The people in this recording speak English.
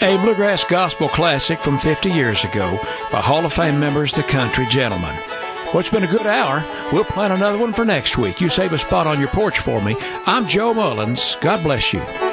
A bluegrass gospel classic from 50 years ago by Hall of Fame members, the Country Gentlemen. Well, it's been a good hour. We'll plan another one for next week. You save a spot on your porch for me. I'm Joe Mullins. God bless you.